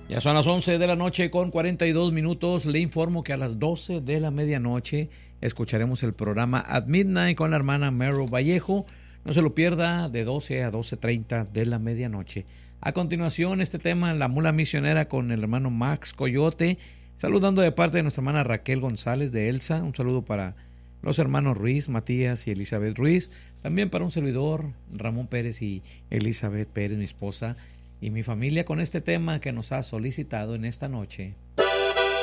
Ya son las 11 de la noche con 42 minutos. Le informo que a las 12 de la medianoche escucharemos el programa At Midnight con la hermana Mero Vallejo. No se lo pierda, de 12 a 12:30 de la medianoche. A continuación, este tema, La Mula Misionera, con el hermano Max Coyote, saludando de parte de nuestra hermana Raquel González de Elsa. Un saludo para los hermanos Ruiz, Matías y Elizabeth Ruiz. También para un servidor, Ramón Pérez y Elizabeth Pérez, mi esposa, y mi familia, con este tema que nos ha solicitado en esta noche.